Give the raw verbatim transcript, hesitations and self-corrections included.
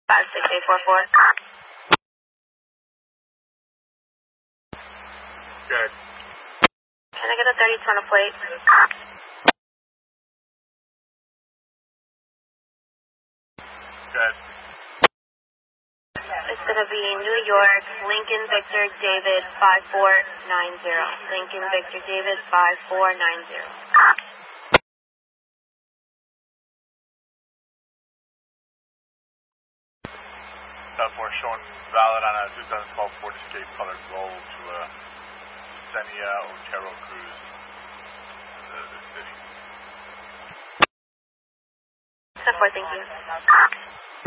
five six eight four four. Good. Can I get a thirty-two on a plate? Good. It's going to be New York, Lincoln Victor David five four nine zero. Lincoln Victor David five four nine zero. South four showing valid on a two thousand twelve Ford Escape color gold to a Xenia Otero Cruz in the, the city. ten four, thank you.